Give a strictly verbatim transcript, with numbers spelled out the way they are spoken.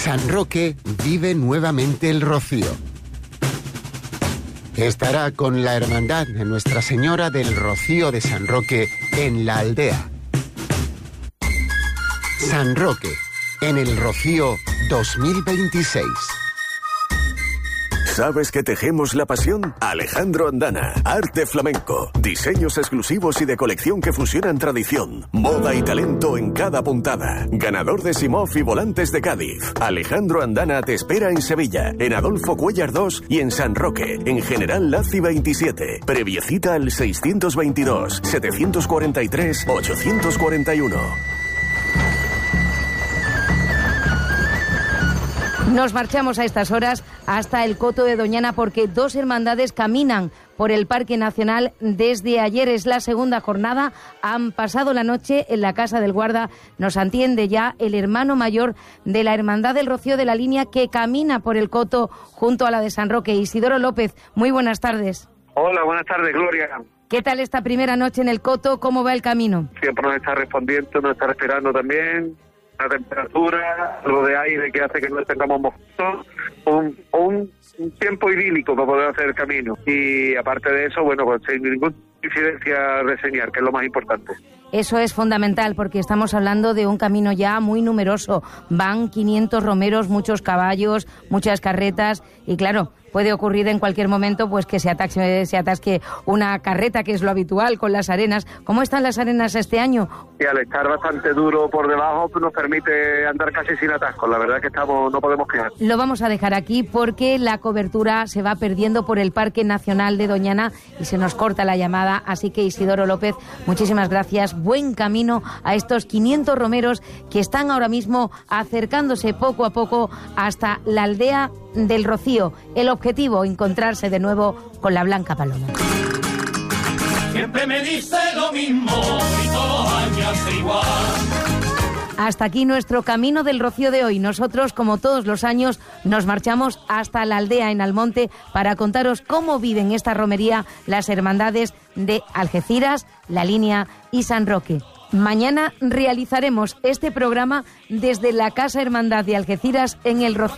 San Roque vive nuevamente el rocío. Estará con la hermandad de Nuestra Señora del Rocío de San Roque en la aldea. San Roque, en el Rocío dos mil veintiséis. ¿Sabes que tejemos la pasión? Alejandro Andana, arte flamenco, diseños exclusivos y de colección que fusionan tradición, moda y talento en cada puntada. Ganador de Simov y Volantes de Cádiz. Alejandro Andana te espera en Sevilla, en Adolfo Cuéllar dos y en San Roque, en General Laci veintisiete. Previecita al seiscientos veintidós, setecientos cuarenta y tres, ochocientos cuarenta y uno. Nos marchamos a estas horas hasta el Coto de Doñana porque dos hermandades caminan por el Parque Nacional desde ayer. Es la segunda jornada. Han pasado la noche en la Casa del Guarda. Nos atiende ya el hermano mayor de la Hermandad del Rocío de la Línea que camina por el Coto junto a la de San Roque. Isidoro López, muy buenas tardes. Hola, buenas tardes, Gloria. ¿Qué tal esta primera noche en el Coto? ¿Cómo va el camino? Siempre nos está respondiendo, nos está respirando también. La temperatura, algo de aire que hace que no tengamos mojados, un, un, un tiempo idílico para poder hacer el camino. Y aparte de eso, bueno, pues sin ninguna incidencia reseñar, que es lo más importante. Eso es fundamental porque estamos hablando de un camino ya muy numeroso. Van quinientos romeros, muchos caballos, muchas carretas y claro, puede ocurrir en cualquier momento pues que se atasque, se atasque una carreta, que es lo habitual con las arenas. ¿Cómo están las arenas este año? Y al estar bastante duro por debajo, pues nos permite andar casi sin atascos. La verdad es que estamos, no podemos quejar. Lo vamos a dejar aquí porque la cobertura se va perdiendo por el Parque Nacional de Doñana y se nos corta la llamada. Así que Isidoro López, muchísimas gracias. Buen camino a estos quinientos romeros que están ahora mismo acercándose poco a poco hasta la aldea del Rocío. El objetivo, encontrarse de nuevo con la Blanca Paloma. Siempre me dice lo mismo y todos los años igual. Hasta aquí nuestro Camino del Rocío de hoy. Nosotros, como todos los años, nos marchamos hasta la aldea en Almonte para contaros cómo viven esta romería las hermandades de Algeciras, La Línea y San Roque. Mañana realizaremos este programa desde la Casa Hermandad de Algeciras en el Rocío.